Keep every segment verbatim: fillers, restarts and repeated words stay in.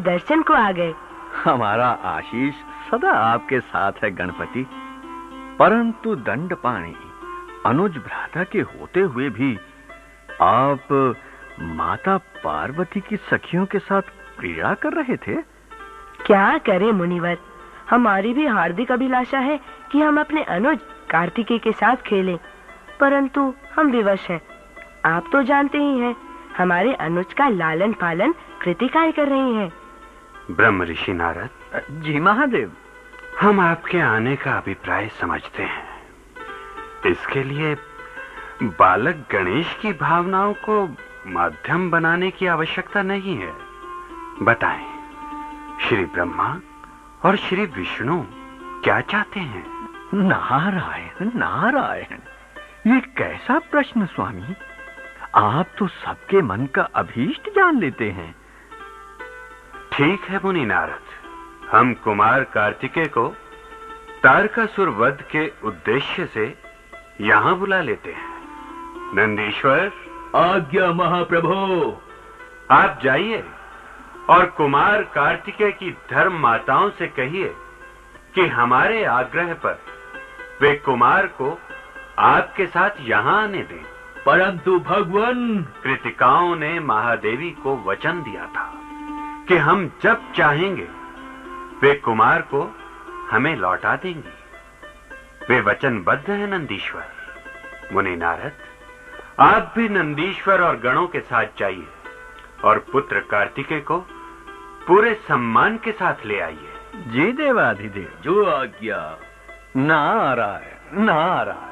दर्शन को आ गए। हमारा आशीष सदा आपके साथ है गणपति। परंतु दंडपाणी, अनुज भ्राता के होते हुए भी आप माता पार्वती की सखियों के साथ क्रीड़ा कर रहे थे। क्या करें मुनिवर, हमारी भी हार्दिक अभिलाषा है कि हम अपने अनुज कार्तिकेय के साथ खेलें, परंतु हम विवश हैं। आप तो जानते ही हैं, हमारे अनुज का लालन पालन कृतिकाएं कर रही हैं। ब्रह्म ऋषि नारद। जी महादेव। हम आपके आने का अभिप्राय समझते हैं। इसके लिए बालक गणेश की भावनाओं को माध्यम बनाने की आवश्यकता नहीं है। बताएं, श्री ब्रह्मा और श्री विष्णु क्या चाहते हैं? नारायण नारायण, ये कैसा प्रश्न स्वामी। आप तो सबके मन का अभीष्ट जान लेते हैं। ठीक है मुनि नारद, हम कुमार कार्तिकेय को तारकासुर वध के उद्देश्य से यहां बुला लेते हैं। नंदीश्वर। आज्ञा महाप्रभु। आप जाइए और कुमार कार्तिकेय की धर्म माताओं से कहिए कि हमारे आग्रह पर वे कुमार को आपके साथ यहां आने दें। परंतु भगवान, कृतिकाओं ने महादेवी को वचन दिया था कि हम जब चाहेंगे वे कुमार को हमें लौटा देंगी। वे वचनबद्ध हैं नंदीश्वर। मुनि नारद, आप भी नंदीश्वर और गणों के साथ जाइए और पुत्र कार्तिकेय को पूरे सम्मान के साथ ले आइए। जी देवाधिदेव। जो आज्ञा। नारायण नारायण।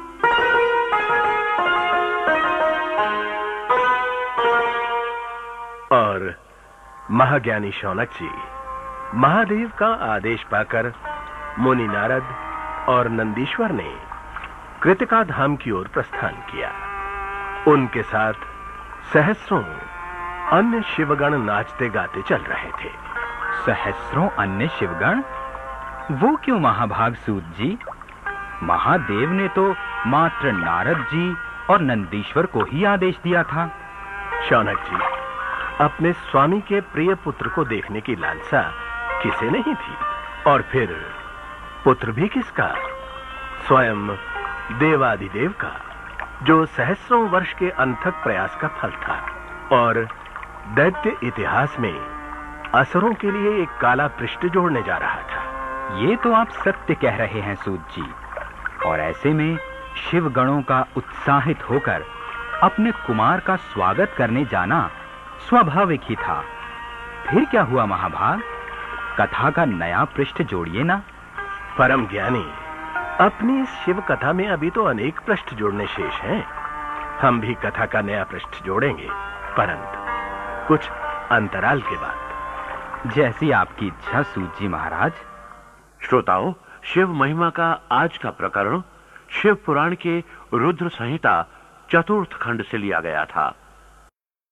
और महाज्ञानी शौनक जी महादेव का आदेश पाकर मुनि नारद और नंदीश्वर ने कृतिका धाम की ओर प्रस्थान किया। उनके साथ सहस्रों अन्य शिवगण नाचते गाते चल रहे थे। सहस्रों अन्य शिवगण? वो क्यों महाभाग सूत जी? महादेव ने तो मात्र नारद जी और नंदीश्वर को ही आदेश दिया था। शौनक जी, अपने स्वामी के प्रिय पुत्र को देखने की लालसा किसे नहीं थी? और फिर पुत्र भी किसका? स्वयं देवाधिदेव का, जो सहस्रों वर्ष के अनथक प्रयास का फल था और दैत्य इतिहास में असुरों के लिए एक काला पृष्ठ जोड़ने जा रहा था। ये तो आप सत्य कह रहे हैं सूत जी। और ऐसे में शिव गणों का उत्साहित होकर अपने कुमार का स्वागत करने जाना स्वाभाविक ही था। फिर क्या हुआ महाभाग? कथा का नया पृष्ठ जोड़िए ना। परम ज्ञानी, अपनी इस शिव कथा में अभी तो अनेक पृष्ठ जोड़ने शेष हैं। हम भी कथा का नया पृष्ठ जोड़ेंगे, परंतु कुछ अंतराल के बाद। जैसी आपकी इच्छा सूत जी महाराज। श्रोताओं, शिव महिमा का आज का प्रकरण शिव पुराण के रुद्र संहिता चतुर्थ खंड से लिया गया था।